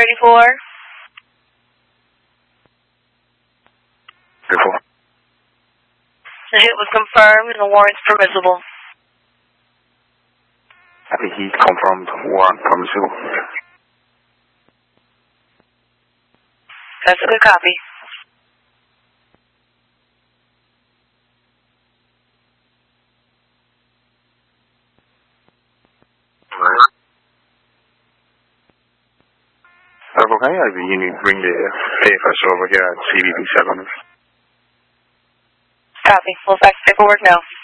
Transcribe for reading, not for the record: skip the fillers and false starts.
34. 34. The hit was confirmed and the warrant's permissible. Copy, he's confirmed, warrant permissible. That's a good copy. Okay, you need to bring the AFS over here at CBP 7. Copy. We'll fax paperwork now.